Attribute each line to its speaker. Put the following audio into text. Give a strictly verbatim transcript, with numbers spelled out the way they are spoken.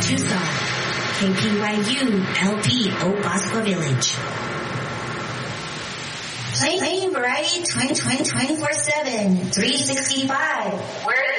Speaker 1: Tucson. K P Y U L P Opascua Village. Playing variety twenty twenty twenty-four seven, three sixty-five. We're